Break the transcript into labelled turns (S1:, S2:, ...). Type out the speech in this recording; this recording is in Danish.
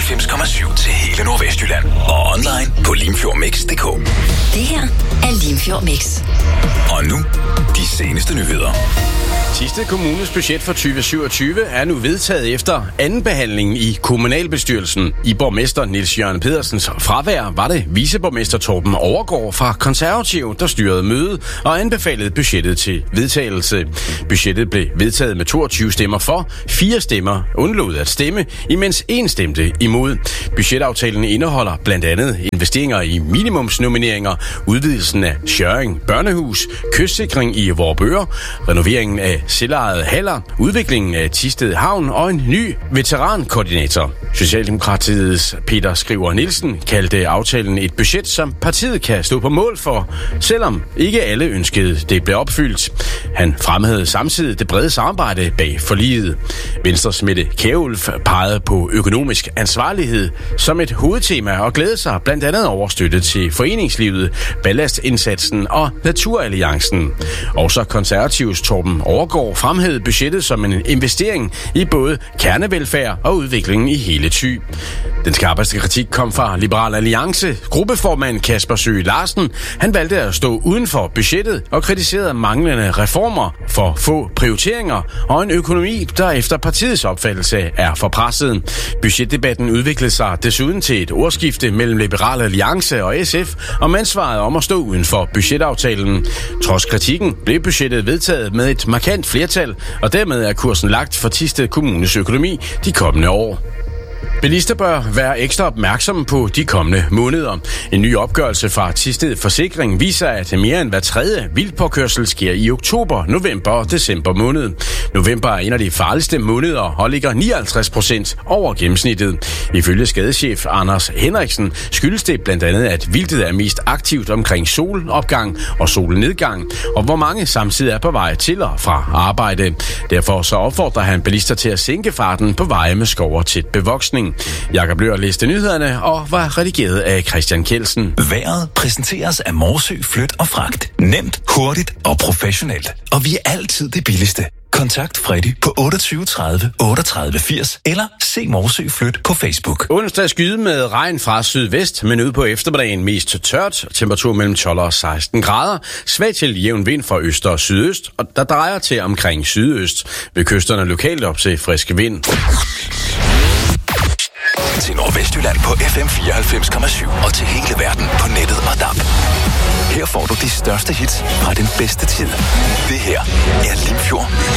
S1: 94,7 til hele Nordvestjylland. Og online på limfjordmix.dk.
S2: Det her er Limfjord Mix.
S1: Og nu, de seneste nyheder.
S3: Thisted Kommunes budget for 2027 er nu vedtaget efter anden behandling i kommunalbestyrelsen. I borgmester Niels Jørgen Pedersens fravær var det viceborgmester Torben Overgaard fra Konservativ, der styrede mødet og anbefalede budgettet til vedtagelse. Budgettet blev vedtaget med 22 stemmer for, 4 stemmer undlod at stemme, imens 1 stemte imod. Budgetaftalen indeholder blandt andet investeringer i minimumsnomineringer, udvidelsen af Skjørring Børnehus, kystsikring i Vorupør, renoveringen af selvejede haller, udviklingen af Thisted Havn og en ny veterankoordinator. Socialdemokratiets Peter Skriver Nielsen kaldte aftalen et budget, som partiet kan stå på mål for, selvom ikke alle ønskede det blev opfyldt. Han fremhævede samtidig det brede samarbejde bag forliget. Venstres Mette Kjærulf pegede på økonomisk ansvarlighed som et hovedtema og glædede sig blandt andet over støtte til foreningslivet, ballastindsatsen og Naturalliancen. Også Konservativs Torben Overgaard fremhævede budgettet som en investering i både kernevelfærd og udviklingen i hele Thy. Den skarpeste kritik kom fra Liberal Alliance. Gruppeformand Kasper Søe Larsen, han valgte at stå uden for budgettet og kritiserede manglende reformer, for få prioriteringer og en økonomi, der efter partiets opfattelse er for presset. Budgetdebatten udviklede sig desuden til et ordskifte mellem Liberal Alliance og SF om ansvaret om at stå uden for budgetaftalen. Trods kritikken blev budgettet vedtaget med et markant flertal, og dermed er kursen lagt for Thisted Kommunes økonomi de kommende år. Bilister bør være ekstra opmærksomme på de kommende måneder. En ny opgørelse fra Thisted Forsikring viser, at mere end hver tredje vildpåkørsel sker i oktober, november og december måned. November er en af de farligste måneder og ligger 59% over gennemsnittet. Ifølge skadechef Anders Henriksen skyldes det blandt andet, at vildtet er mest aktivt omkring solopgang og solnedgang, og hvor mange samtidig er på vej til og fra arbejde. Derfor så opfordrer han bilister til at sænke farten på veje med skov og tæt bevoksning. Jakob Løhr læste nyhederne og var redigeret af Christian Kjeldsen.
S1: Vejret præsenteres af Morsø Flyt og Fragt. Nemt, hurtigt og professionelt. Og vi er altid det billigste. Kontakt Freddy på 28 30 38 80 eller se Morsø Flyt på Facebook.
S3: Onsdag skyde med regn fra sydvest, men ude på eftermiddagen mest tørt. Temperatur mellem 12 og 16 grader. Svag til jævn vind fra øst og sydøst, og der drejer til omkring sydøst. Ved kysterne lokalt op til friske vind.
S1: Til Nordvestjylland på FM 94,7 og til hele verden på nettet og DAB. Her får du de største hits fra den bedste tid. Det her er Limfjord